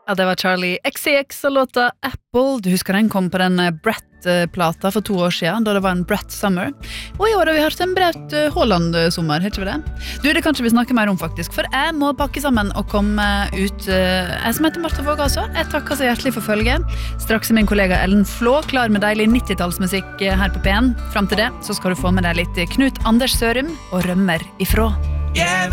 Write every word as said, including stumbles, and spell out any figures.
Ja, det var Charlie X C X og låta Apple. Du husker den kom på den Brett-plata for to år siden, da det var en Brett Summer. Og i år har vi hørt en Brett Haaland-sommer, heter vi det? Du, det kan ikke vi snakke mer om faktisk, for jeg må pakke sammen og komme ut. Jeg som heter Martha Våge altså. Jeg takker så hjertelig for følge. Straks er min kollega Ellen Flå klar med deilig nittitallsmusikk her på P en. Frem til det så skal du få med deg litt Knut Anders Sørum og Rømmer ifrå. Yeah!